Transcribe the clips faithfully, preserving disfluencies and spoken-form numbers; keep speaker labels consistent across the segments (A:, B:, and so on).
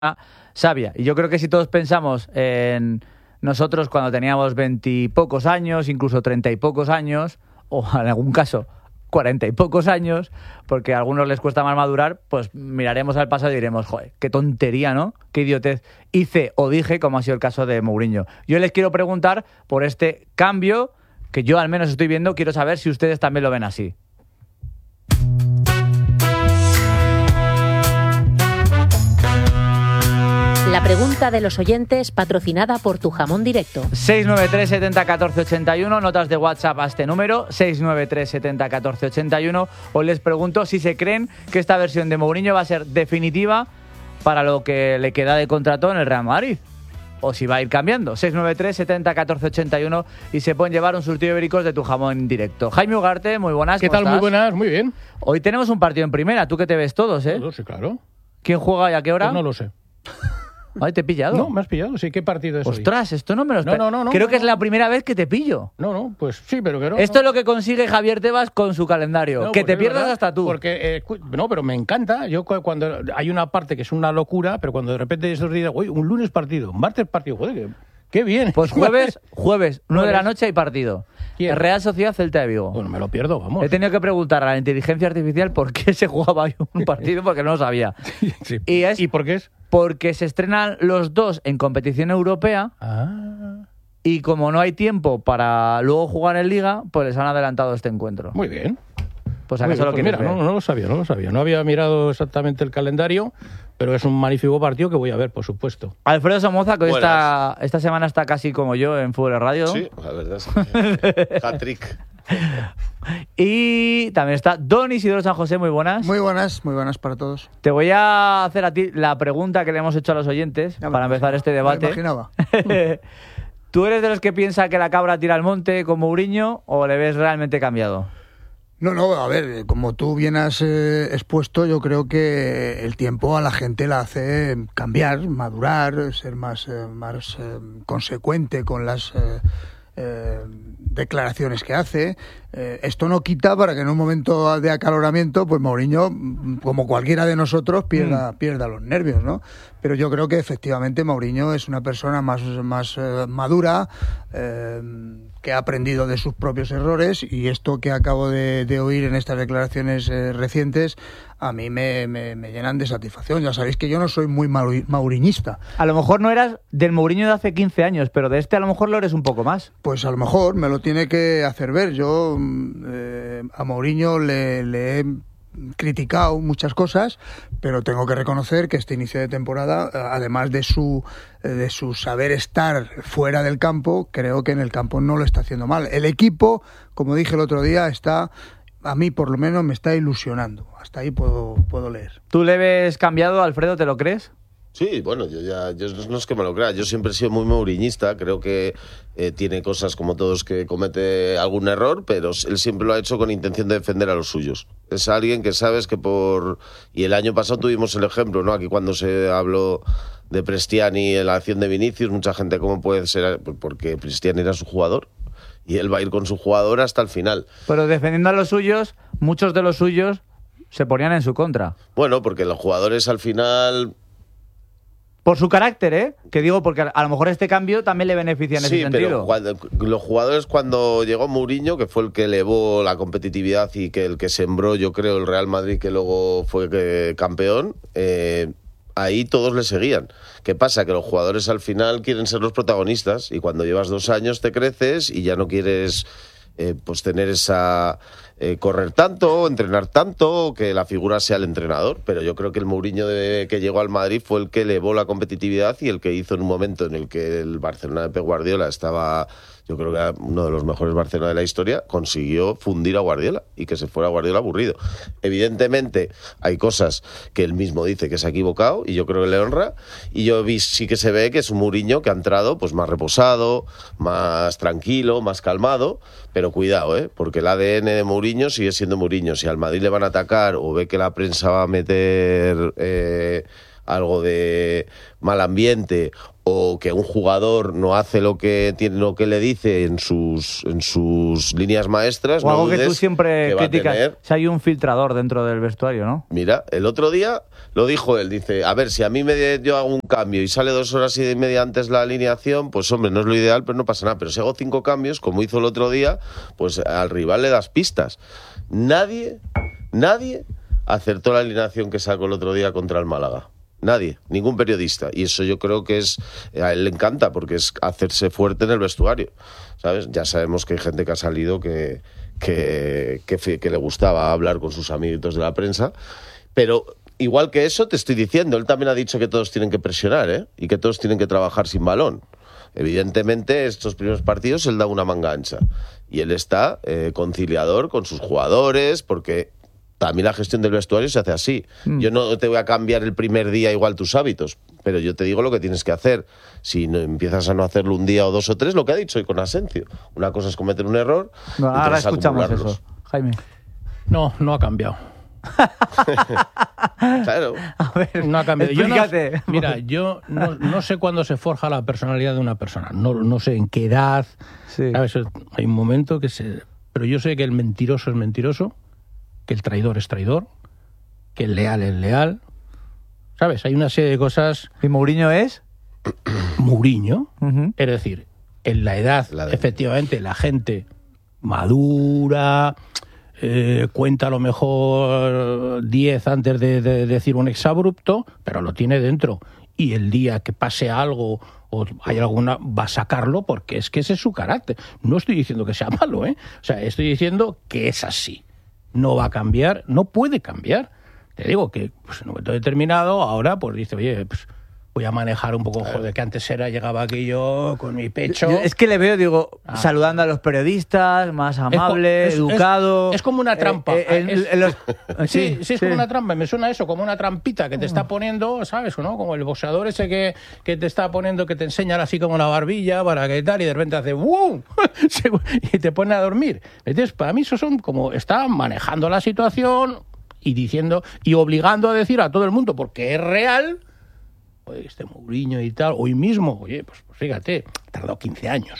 A: sabia. Y yo creo que si todos pensamos en nosotros cuando teníamos veintipocos años, incluso treinta y pocos años, o en algún caso cuarenta y pocos años, porque a algunos les cuesta más madurar, pues miraremos al pasado y diremos, joder, qué tontería, ¿no? Qué idiotez hice o dije, como ha sido el caso de Mourinho. Yo les quiero preguntar por este cambio que yo al menos estoy viendo, quiero saber si ustedes también lo ven así.
B: La pregunta de los oyentes, patrocinada por Tu Jamón Directo.
A: seis nueve tres, setenta, catorce, ochenta y uno, notas de WhatsApp a este número, seis nueve tres, setenta, catorce, ochenta y uno. Os les pregunto si se creen que esta versión de Mourinho va a ser definitiva para lo que le queda de contrato en el Real Madrid. O si va a ir cambiando. seis nueve tres, setenta, catorce, ochenta y uno y se pueden llevar un surtido de ibéricos de Tu Jamón Directo. Jaime Ugarte, muy buenas.
C: ¿Qué tal?
A: ¿Estás?
C: Muy buenas, muy bien.
A: Hoy tenemos un partido en primera, tú que te ves todos, ¿eh?
C: No, sí, claro.
A: ¿Quién juega y a qué hora?
C: Pues no lo sé.
A: Ay, te he pillado.
C: No, me has pillado, sí. ¿Qué partido es hoy?
A: Ostras, esto no me lo espero.
C: No, no, no, no,
A: Creo
C: no,
A: que es
C: no.
A: la primera vez que te pillo.
C: No, no, pues sí, pero que no.
A: Esto
C: no.
A: es lo que consigue Javier Tebas con su calendario.
C: No,
A: que
C: porque
A: te
C: es
A: pierdas
C: verdad,
A: hasta tú.
C: Porque, eh, cu- no, pero me encanta. Yo cu- cuando hay una parte que es una locura, pero cuando de repente esos días, uy, un lunes partido, un martes partido, joder, qué, qué bien.
A: Pues jueves, jueves, nueve de la
C: Jueves.
A: noche hay partido.
C: ¿Quién?
A: Real Sociedad Celta de Vigo.
C: Bueno, me lo pierdo, vamos.
A: He tenido que preguntar a la inteligencia artificial por qué se jugaba hoy un partido porque no lo sabía.
C: Sí.
A: Y es
C: ¿Y por qué es?
A: porque se estrenan los dos en competición europea
C: Ah,
A: y como no hay tiempo para luego jugar en Liga, pues les han adelantado este encuentro.
C: muy bien.
A: Pues
C: Muy
A: acaso
C: bien,
A: lo
C: pues
A: quieres
C: mira,
A: ver.
C: no, no lo sabía, no lo sabía. No había mirado exactamente el calendario, pero es un magnífico partido que voy a ver, por supuesto.
A: Alfredo Somoza, que hoy
D: Buenas.
A: esta, esta semana está casi como yo en Fútbol Radio.
D: Sí, la verdad es que hat-trick.
A: Y también está Don Isidoro San José, muy buenas.
E: Muy buenas, muy buenas para todos.
A: Te voy a hacer a ti la pregunta que le hemos hecho a los oyentes
E: Ya me
A: para empezar
E: imaginaba,
A: este
E: me
A: debate.
E: imaginaba.
A: ¿Tú eres de los que piensa que la cabra tira al monte con Mourinho o le ves realmente cambiado?
E: No, no, a ver, como tú bien has eh, expuesto, yo creo que el tiempo a la gente la hace cambiar, madurar, ser más, eh, más eh, consecuente con las eh, eh, declaraciones que hace. Eh, esto no quita para que en un momento de acaloramiento, pues Mourinho, mm, como cualquiera de nosotros, pierda, mm. pierda los nervios, ¿no? Pero yo creo que efectivamente Mourinho es una persona más, más eh, madura, eh, que ha aprendido de sus propios errores, y esto que acabo de, de oír en estas declaraciones eh, recientes a mí me, me, me llenan de satisfacción. Ya sabéis que yo no soy muy mauri- mauriñista.
A: A lo mejor no eras del Mourinho de hace quince años, pero de este a lo mejor lo eres un poco más.
E: Pues a lo mejor me lo tiene que hacer ver. Yo eh, a Mourinho le, le he criticado muchas cosas, pero tengo que reconocer que este inicio de temporada, además de su de su saber estar fuera del campo, creo que en el campo no lo está haciendo mal. El equipo, como dije el otro día, está, a mí por lo menos me está ilusionando. Hasta ahí puedo puedo leer.
A: ¿Tú le ves cambiado, Alfredo? ¿Te lo crees?
D: Sí, bueno, yo ya yo no es que me lo crea, yo siempre he sido muy mouriñista, creo que eh, tiene cosas como todos que comete algún error, pero él siempre lo ha hecho con intención de defender a los suyos. Es alguien que sabes que por... Y el año pasado tuvimos el ejemplo, ¿no? Aquí cuando se habló de Prestiani en la acción de Vinicius, mucha gente, ¿cómo puede ser? Porque Prestiani era su jugador y él va a ir con su jugador hasta el final.
A: Pero defendiendo a los suyos, muchos de los suyos se ponían en su contra.
D: Bueno, porque los jugadores al final...
A: Por su carácter, ¿eh? Que digo, porque a lo mejor este cambio también le beneficia en
D: sí,
A: ese sentido.
D: Pero cuando, los jugadores, cuando llegó Mourinho, que fue el que elevó la competitividad y que el que sembró, yo creo, el Real Madrid, que luego fue que, campeón, eh, ahí todos le seguían. ¿Qué pasa? Que los jugadores al final quieren ser los protagonistas y cuando llevas dos años te creces y ya no quieres eh, pues tener esa... Eh, correr tanto, entrenar tanto, que la figura sea el entrenador, pero yo creo que el Mourinho de, que llegó al Madrid fue el que elevó la competitividad y el que hizo en un momento en el que el Barcelona de Pep Guardiola estaba, yo creo que era uno de los mejores Barcelona de la historia, consiguió fundir a Guardiola y que se fuera Guardiola aburrido. Evidentemente hay cosas que él mismo dice que se ha equivocado y yo creo que le honra, y yo vi, sí que se ve que es un Mourinho que ha entrado pues más reposado, más tranquilo, más calmado, pero cuidado, ¿eh? Porque el A D N de Mourinho sigue siendo Mourinho. Si al Madrid le van a atacar o ve que la prensa va a meter eh, algo de mal ambiente o que un jugador no hace lo que tiene, lo que le dice en sus en sus líneas maestras,
A: o algo
D: no
A: que tú siempre
D: que
A: criticas,
D: tener...
A: si hay un filtrador dentro del vestuario, ¿no?
D: Mira, el otro día lo dijo él, dice, a ver, si a mí me, yo hago un cambio y sale dos horas y media antes la alineación, pues hombre, no es lo ideal, pero no pasa nada. Pero si hago cinco cambios, como hizo el otro día, pues al rival le das pistas. Nadie, nadie acertó la alineación que sacó el otro día contra el Málaga. Nadie, ningún periodista. Y eso yo creo que es a él le encanta, porque es hacerse fuerte en el vestuario, ¿sabes? Ya sabemos que hay gente que ha salido que, que, que, que le gustaba hablar con sus amiguitos de la prensa, pero igual que eso te estoy diciendo, él también ha dicho que todos tienen que presionar, ¿eh? Y que todos tienen que trabajar sin balón. Evidentemente, estos primeros partidos él da una manga ancha y él está eh, conciliador con sus jugadores, porque también la gestión del vestuario se hace así. Mm. Yo no te voy a cambiar el primer día igual tus hábitos, pero yo te digo lo que tienes que hacer. Si no, empiezas a no hacerlo un día o dos o tres, lo que ha dicho hoy con Asencio. Una cosa es cometer un error.
A: No, ahora escuchamos eso, Jaime.
C: No, no ha cambiado.
D: Claro.
A: A ver,
C: no ha cambiado. Yo no,
A: explícate.
C: mira, yo no, no sé cuándo se forja la personalidad de una persona. No, no sé en qué edad.
A: Sí.
C: ¿Sabes? Hay un momento que se... Pero yo sé que el mentiroso es mentiroso, que el traidor es traidor, que el leal es leal. ¿Sabes? Hay una serie de cosas...
A: ¿Y Mourinho es?
C: Mourinho.
A: Uh-huh.
C: Es decir, en la edad,
D: la de...
C: efectivamente, la gente madura... Eh, cuenta a lo mejor diez antes de, de decir un exabrupto, pero lo tiene dentro. Y el día que pase algo o hay alguna, va a sacarlo, porque es que ese es su carácter. No estoy diciendo que sea malo, ¿eh? O sea, estoy diciendo que es así. No va a cambiar, no puede cambiar. Te digo que pues, en un momento determinado, ahora pues dice, oye, pues voy a manejar un poco, joder, que antes era, llegaba aquí yo con mi pecho.
A: Yo, es que le veo, digo, ah. saludando a los periodistas, más amable, es, es, educado.
C: Es, es como una trampa.
A: Eh, eh,
C: es,
A: en los...
C: sí, sí, sí, es sí. como una trampa. Me suena eso, como una trampita que te está poniendo, ¿sabes? ¿No? Como el boxeador ese que, que te está poniendo, que te enseña así como la barbilla para que tal, y de repente hace ¡wow! Y te pone a dormir. Entonces, para mí eso son como, está manejando la situación y diciendo, y obligando a decir a todo el mundo, porque es real... este Mourinho y tal, hoy mismo, oye, pues, pues fíjate, ha tardado quince años.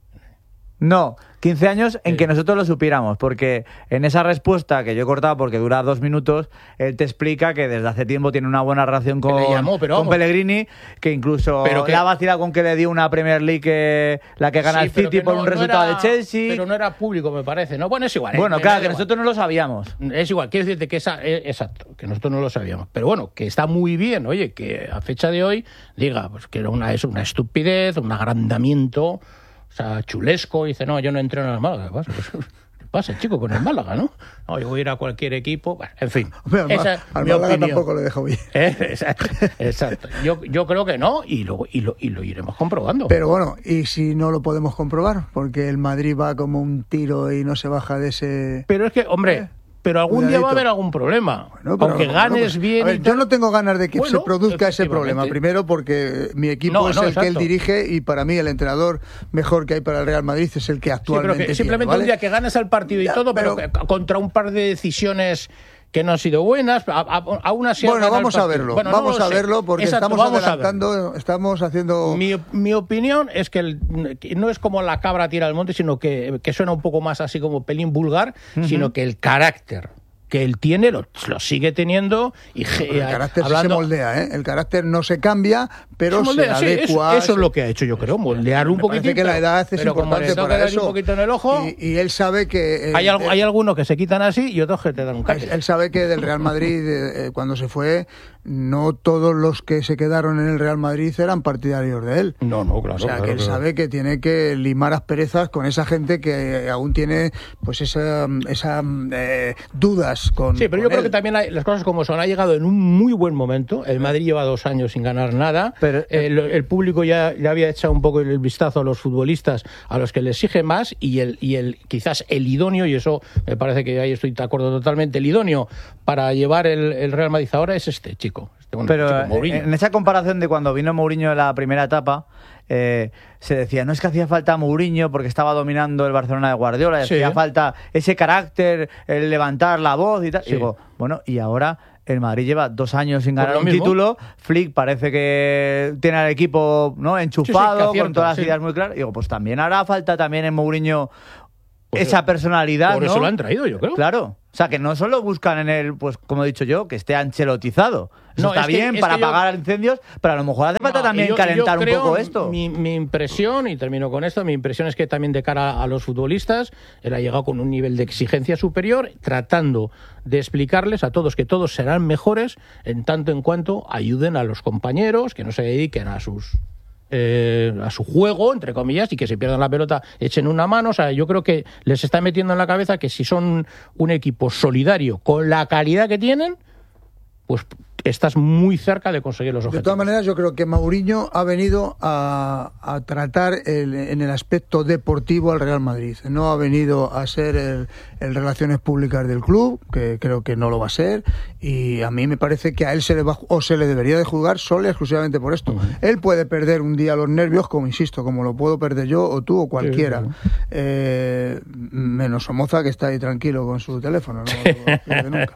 A: No, quince años en sí. que nosotros lo supiéramos, porque en esa respuesta que yo he cortado porque dura dos minutos, él te explica que desde hace tiempo tiene una buena relación con,
C: llamó, pero
A: con Pellegrini, que incluso pero que... la vacila con que le dio una Premier League, que, la que gana sí, el City por no, un no resultado
C: era,
A: de Chelsea.
C: Pero no era público, me parece, ¿no? Bueno, es igual.
A: Bueno,
C: eh,
A: claro, que
C: igual.
A: nosotros no lo sabíamos.
C: Es igual, quiero decirte que esa, eh, exacto, que nosotros no lo sabíamos. Pero bueno, que está muy bien, oye, que a fecha de hoy diga pues, que era una, es una estupidez, un agrandamiento... O sea, chulesco, y dice, no, yo no entreno en el Málaga. ¿Qué pasa? Pues, ¿qué pasa, chico, con el Málaga, no? No, yo voy a ir a cualquier equipo. Bueno, en fin.
E: Hombre,
C: esa es
E: al
C: mi
E: Málaga
C: opinión.
E: tampoco le dejo bien.
C: ¿Eh? Exacto, exacto. Yo, yo creo que no, y lo, y, lo, y lo iremos comprobando.
E: Pero bueno, ¿y si no lo podemos comprobar? Porque el Madrid va como un tiro y no se baja de ese...
C: Pero es que, hombre... ¿Eh? Pero algún
E: Cuidadito.
C: día va a haber algún problema.
E: Bueno, pero,
C: aunque ganes
E: bueno,
C: bien.
E: A ver,
C: y
E: yo no tengo ganas de que
C: bueno,
E: se produzca ese problema. Primero, porque mi equipo
C: no,
E: es
C: no,
E: el
C: exacto.
E: que él dirige y para mí el entrenador mejor que hay para el Real Madrid es el que actualmente
C: sí, pero que
E: tiene,
C: simplemente
E: ¿vale?
C: un día que ganes el partido y
E: ya,
C: todo, pero, pero que, contra un par de decisiones que no han sido buenas, a, a, aún así
E: bueno, vamos a verlo,
C: bueno,
E: vamos
C: no
E: a verlo porque
C: Exacto,
E: estamos
C: vamos
E: adelantando, estamos haciendo...
C: Mi, mi opinión es que, el, que no es como la cabra tira al monte, sino que, que suena un poco más así como pelín vulgar, uh-huh. sino que el carácter que él tiene, lo, lo sigue teniendo. Y
E: el carácter hablando... sí se moldea, ¿eh? El carácter no se cambia, pero se, moldea, se adecua.
C: Sí, eso, eso es lo que ha hecho, yo creo, moldear un
E: me
C: poquitito.
E: Parece que la edad es importante para eso.
C: Un poquito en el ojo,
E: y, y él sabe que... Eh,
C: hay, al, hay algunos que se quitan así y otros que te dan un cacho.
E: Él sabe que del Real Madrid, eh, cuando se fue, no todos los que se quedaron en el Real Madrid eran partidarios de él.
C: No, no, claro.
E: O sea,
C: claro,
E: que él
C: claro.
E: sabe que tiene que limar asperezas con esa gente que aún tiene pues esa, esa eh, dudas con
C: Sí, pero
E: con
C: yo creo
E: él.
C: que también hay, las cosas como son. Ha llegado en un muy buen momento. El Madrid lleva dos años sin ganar nada.
A: Pero,
C: el, el público ya, ya había echado un poco el vistazo a los futbolistas a los que le exige más y el, y el quizás el idóneo, y eso me parece que ahí estoy de acuerdo totalmente, el idóneo para llevar el, el Real Madrid ahora es este chico. Este, bueno,
A: pero
C: chico Mourinho.
A: En esa comparación de cuando vino Mourinho en la primera etapa, eh, se decía, no es que hacía falta Mourinho porque estaba dominando el Barcelona de Guardiola,
C: Sí.
A: hacía falta ese carácter, el levantar la voz y tal.
C: Sí.
A: Y digo, bueno, y ahora el Madrid lleva dos años sin ganar
C: Pues
A: un
C: lo mismo.
A: título. Flick parece que tiene al equipo, ¿no?, enchufado,
C: Sí, sí, que acierta,
A: con todas las
C: sí.
A: ideas muy claras. Digo, pues también hará falta también en Mourinho
C: Pues
A: esa personalidad,
C: Por
A: ¿no?
C: eso lo han traído, yo creo.
A: Claro. O sea, que no solo buscan en él, pues como he dicho yo, que esté ancelotizado. Eso
C: No,
A: está
C: es que-
A: bien
C: es
A: para
C: que yo-
A: apagar incendios, pero a lo mejor hace falta
C: No,
A: también
C: y yo-
A: calentar
C: yo
A: un
C: creo,
A: poco esto.
C: Mi, mi impresión, y termino con esto, mi impresión es que también de cara a los futbolistas, él ha llegado con un nivel de exigencia superior, tratando de explicarles a todos que todos serán mejores en tanto en cuanto ayuden a los compañeros, que no se dediquen a sus... Eh, a su juego, entre comillas, y que si pierdan la pelota echen una mano. O sea, yo creo que les está metiendo en la cabeza que si son un equipo solidario con la calidad que tienen, pues estás muy cerca de conseguir los
E: De
C: objetivos.
E: todas maneras, yo creo que Mourinho ha venido a, a tratar el- en el aspecto deportivo al Real Madrid. No ha venido a ser el, el relaciones públicas del club, que creo que no lo va a ser, y a mí me parece que a él se le va o se le debería de juzgar solo y exclusivamente por esto. Uh-huh. Él puede perder un día los nervios, como insisto, como lo puedo perder yo o tú o cualquiera. Sí, claro. eh, menos Somoza, que está ahí tranquilo con su teléfono. No, nunca.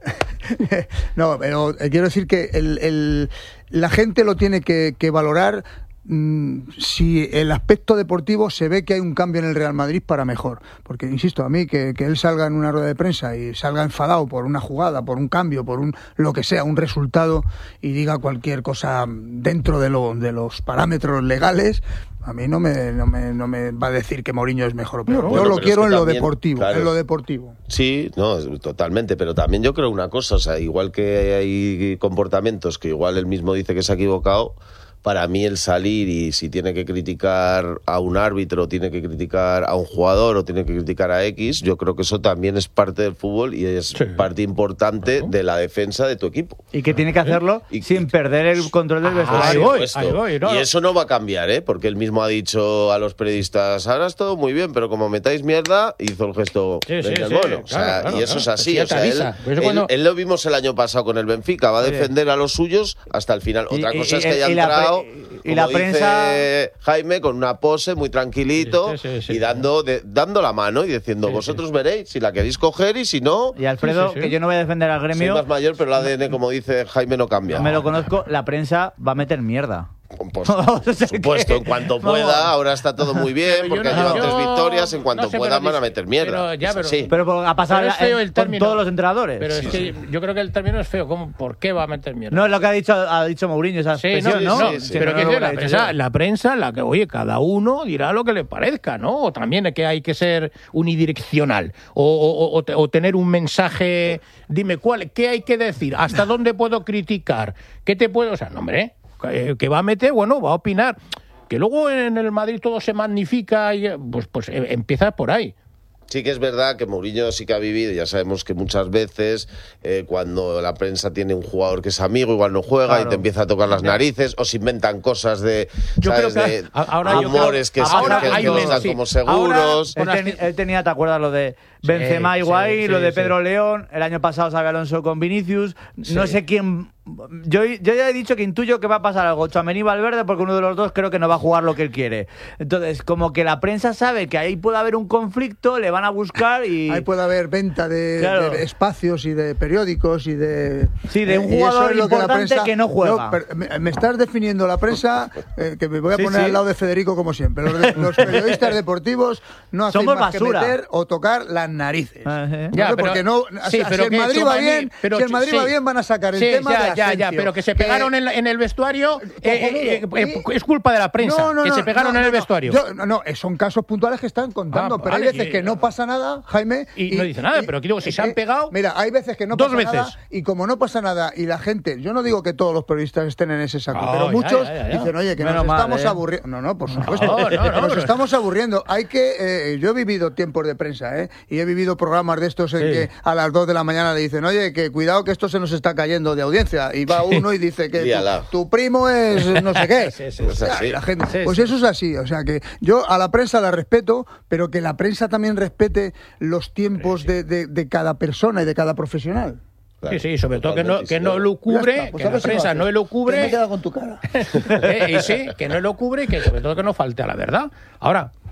E: No, pero quiero decir que el, el, la gente lo tiene que, que valorar mmm, si el aspecto deportivo se ve que hay un cambio en el Real Madrid para mejor. Porque, insisto, a mí que, que él salga en una rueda de prensa y salga enfadado por una jugada, por un cambio, por un lo que sea, un resultado, y diga cualquier cosa dentro de, lo, de los parámetros legales, a mí no me, no me, no me va a decir que Mourinho es mejor o peor.
D: Bueno,
E: yo lo quiero
D: es que
E: en
D: también,
E: lo deportivo,
D: claro.
E: en lo deportivo.
D: Sí, no, totalmente, pero también yo creo una cosa, o sea, igual que hay comportamientos que igual él mismo dice que se ha equivocado, para mí el salir y si tiene que criticar a un árbitro, tiene que criticar a un jugador o tiene que criticar a X, yo creo que eso también es parte del fútbol y es sí. parte importante claro. de la defensa de tu equipo.
A: Y que tiene que hacerlo y, sin y, perder el control del vestuario.
C: Ahí voy, ahí voy, no,
D: y eso no va a cambiar, ¿eh? Porque él mismo ha dicho a los periodistas, ahora es todo muy bien, pero como metáis mierda, hizo el gesto
C: sí, sí,
D: del
C: sí,
D: mono. O sea,
C: claro, claro,
D: y eso
C: claro.
D: es así. O sea, él, él,
C: cuando...
D: él lo vimos el año pasado con el Benfica, va a defender a los suyos hasta el final.
A: Y,
D: Otra
A: y,
D: cosa
A: y,
D: es que haya
A: y
D: entrado...
A: La y la prensa
D: dice Jaime con una pose muy tranquilito
C: sí, sí, sí,
D: y dando de, dando la mano y diciendo sí, vosotros sí. veréis si la queréis coger y si no.
A: Y Alfredo, sí, sí, sí. que yo no voy a defender al gremio.
D: Soy más mayor, pero el A D N, como dice Jaime, no cambia.
A: Me lo conozco, la prensa va a meter mierda.
D: Pues, por supuesto, en cuanto pueda, no. ahora está todo muy bien, porque no, llevan yo, tres victorias, en cuanto no sé, puedan van a meter mierda.
C: Pero, ya, pero,
A: sí. pero ha pasado
C: pero es feo el
A: con todos los entrenadores.
C: Pero sí, es que sí. yo creo que el término es feo. ¿Cómo, ¿Por qué va a meter mierda?
A: No es lo que ha dicho, ha dicho Mourinho, esa
C: sí,
A: expresión,
C: ¿no?
A: ¿no?
C: Sí, sí, sí. Pero que no la, prensa, la prensa, la que, oye, cada uno dirá lo que le parezca, ¿no? O también es que hay que ser unidireccional. O, o, o, o tener un mensaje, dime, ¿cuál, ¿qué hay que decir? ¿Hasta dónde puedo criticar? ¿Qué te puedo...? O sea, no, hombre... que va a meter, bueno, va a opinar. Que luego en el Madrid todo se magnifica, y pues, pues empieza por ahí.
D: Sí que es verdad que Mourinho sí que ha vivido, ya sabemos que muchas veces eh, cuando la prensa tiene un jugador que es amigo, igual no juega claro. y te empieza a tocar las narices, o se inventan cosas de,
C: yo
D: ¿sabes?
C: Creo que
D: de
C: ahora
D: amores
C: creo,
D: que,
C: ahora
D: que,
C: hay
D: que
C: menos,
D: están
C: sí.
D: como seguros.
A: Él, ten, él tenía, ¿te acuerdas lo de Benzema
C: sí,
A: igual,
C: sí,
A: lo de
C: sí,
A: Pedro
C: sí.
A: León, el año pasado Xabi Alonso con Vinicius,
C: sí.
A: no sé quién... Yo, yo ya he dicho que intuyo que va a pasar algo Tchouaméni y Valverde porque uno de los dos creo que no va a jugar lo que él quiere. Entonces, como que la prensa sabe que ahí puede haber un conflicto, le van a buscar y...
E: Ahí puede haber venta de,
A: claro.
E: de espacios y de periódicos y de...
A: Sí, de un jugador es importante que, prensa, que no juega.
E: No, pero, me, me estás definiendo la prensa, eh, que me voy a
A: sí,
E: poner
A: sí.
E: al lado de Federico como siempre. Los, de, los periodistas deportivos no hacen
A: Somos
E: más
A: basura.
E: que meter o tocar las narices.
A: Uh -huh.
E: ¿no?
C: Ya, pero,
E: porque no,
C: sí,
E: si,
C: pero
E: si el Madrid va bien,
C: pero,
E: si el Madrid
C: sí,
E: va bien van a sacar el
C: sí,
E: tema
C: ya,
E: de
C: ya,
E: Asensio.
C: ya, pero que se pegaron
E: eh,
C: en, la, en el vestuario eh, eh, eh,
E: y,
C: es culpa de la prensa,
E: no, no,
C: que
E: no,
C: se pegaron
E: no,
C: en el
E: no,
C: vestuario.
E: Yo, no, no, son casos puntuales que están contando,
C: ah,
E: pero
C: vale,
E: hay veces
C: y,
E: que no pasa nada, Jaime.
C: Y, y no dice nada, y, pero aquí digo, si
E: y,
C: se han pegado...
E: Mira, hay veces que no
C: dos
E: pasa
C: veces.
E: nada, y como no pasa nada, y la gente, yo no digo que todos los periodistas estén en ese saco,
C: oh,
E: pero
C: ya,
E: muchos
C: ya, ya, ya.
E: dicen, oye, que
A: Menos
E: nos
A: mal,
E: estamos
A: ¿eh?
E: aburriendo. No, no, por supuesto,
C: no, no, no,
E: nos
C: no.
E: estamos aburriendo. Hay que, eh, yo he vivido tiempos de prensa, ¿eh? Y he vivido programas de estos en
C: sí.
E: que a las dos de la mañana le dicen, oye, que cuidado que esto se nos está cayendo de audiencia, y va uno y dice que tu, tu primo es no sé qué.
C: sí, sí,
E: pues,
C: sí,
E: sí, la gente,
C: sí,
E: pues
C: sí.
E: eso es así, o sea que yo a la prensa la respeto, pero que la prensa también respete los tiempos sí, sí. De, de, de cada persona y de cada profesional.
C: Claro, sí, sí, sobre todo que no, que no lo cubre,
E: pues
C: que la prensa no lo cubre.
E: Me he quedado con tu cara.
C: eh, y sí, que no lo cubre y que sobre todo que no falte a la verdad. Ahora,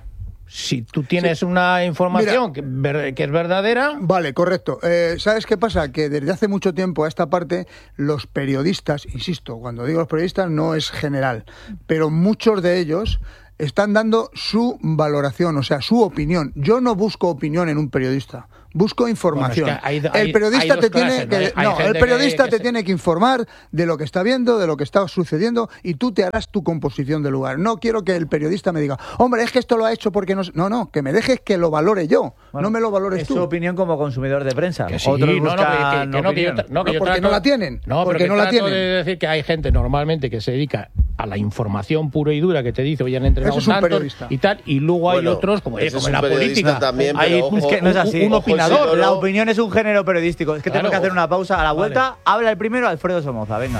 C: Si tú tienes Mira, una información que, ver, que es verdadera...
E: Vale, correcto. Eh, ¿Sabes qué pasa? Que desde hace mucho tiempo a esta parte los periodistas, insisto, cuando digo los periodistas no es general, pero muchos de ellos están dando su valoración, o sea, su opinión. Yo no busco opinión en un periodista, busco información.
C: Bueno, es que hay, hay,
E: el periodista
C: hay
E: te
C: clases,
E: tiene que,
C: ¿no?
E: no, el periodista
C: que, que
E: te
C: se...
E: tiene que informar de lo que está viendo, de lo que está sucediendo, y tú te harás tu composición del lugar. No quiero que el periodista me diga, hombre, es que esto lo ha hecho porque no... No, no, que me dejes que lo valore yo, bueno, no me lo valores
A: es
E: tú.
A: Es su opinión como consumidor de prensa.
C: Que sí,
A: Otros
C: no, no, que, que, no, que yo, no, que yo
E: porque
C: trato,
E: no la tienen.
C: No,
E: porque
C: pero
E: no la
C: trato
E: tienen.
C: de decir que hay gente normalmente que se dedica a la información pura y dura que te dice, oye, han entrenado
E: Eso es un
C: tantos
E: periodista.
C: y tal, y luego hay
D: bueno,
C: otros, como, oye, como en la política,
D: también,
C: hay
D: ojo,
C: un,
A: es que no es así.
C: un, un opinador.
A: La opinión es un género periodístico. Es que
C: Claro,
A: tenemos que hacer una pausa. A la vuelta,
C: vale.
A: habla el primero Alfredo Somoza. Venga.